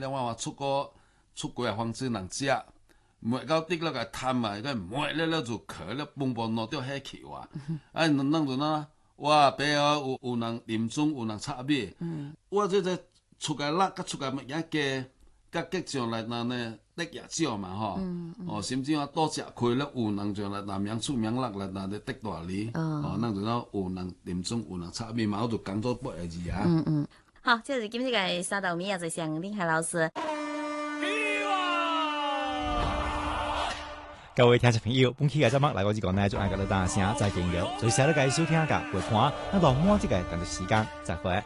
另外話出過嘅方式人食，抹到滴落個湯啊，個抹了就殼了蹦蹦落掉海球啊，弄住呢，哇，背後有人啉中，有人炒米，我這出個辣，甲出個乜嘢嘅，甲激上來呢，得也少嘛吼，甚至話多食開了，有人上來南洋出名辣來那得得大哩，弄住呢，有人啉中，有人炒米嘛，我就講咗8個字啊。 好，這是今日嘅沙豆米啊，就向林海老師。 各位聽眾朋友，本期嘅節目嚟到呢個呢，就嗌個大聲再見了，最寫得嘅收聽嘅陪伴，那到滿這個等嘅時間再會。